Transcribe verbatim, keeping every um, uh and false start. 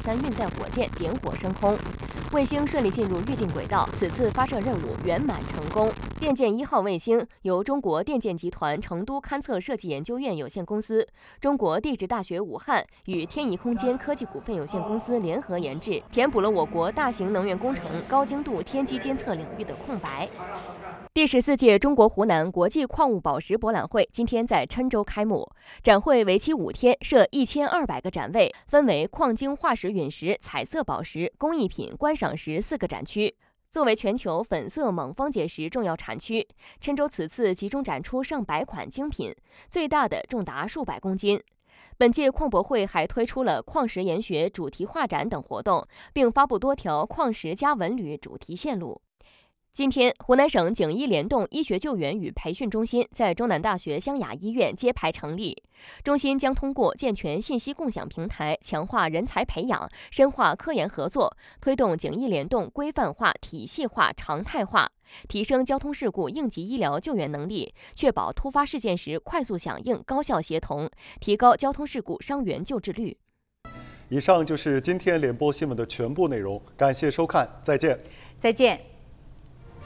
三运载火箭点火升空，卫星顺利进入预定轨道，此次发射任务圆满成功。电舰一号卫星由中国电建集团成都勘测设计研究院有限公司、中国地质大学武汉与天仪空间科技股份有限公司联合研制，填补了我国大型能源工程高精度天基监测领域的空白。第十四届中国湖南国际矿物宝石博览会今天在郴州开幕，展会为期五天，设一千二百个展位，分为矿精化石陨石、彩色宝石、工艺品、观赏石四个展区。作为全球粉色锰方解石重要产区，郴州此次集中展出上百款精品，最大的重达数百公斤。本届矿博会还推出了矿石研学主题画展等活动，并发布多条矿石加文旅主题线路。今天，湖南省警医联动医学救援与培训中心在中南大学湘雅医院揭牌成立。中心将通过健全信息共享平台，强化人才培养，深化科研合作，推动警医联动规范化、体系化、常态化，提升交通事故应急医疗救援能力，确保突发事件时快速响应、高效协同，提高交通事故伤员救治率。 以上就是今天联播新闻的全部内容，感谢收看，再见。 再见。